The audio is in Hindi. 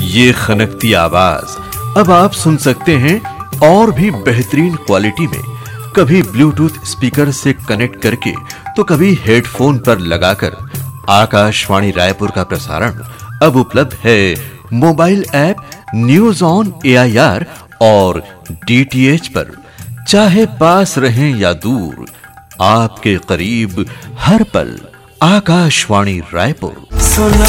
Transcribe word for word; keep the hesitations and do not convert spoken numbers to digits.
ये खनकती आवाज अब आप सुन सकते हैं और भी बेहतरीन क्वालिटी में, कभी ब्लूटूथ स्पीकर से कनेक्ट करके तो कभी हेडफोन पर लगाकर। आकाशवाणी रायपुर का प्रसारण अब उपलब्ध है mobile app news on A I R और डी टी एच पर। चाहे पास रहें या दूर, आपके करीब हर पल आकाशवाणी रायपुर। सुना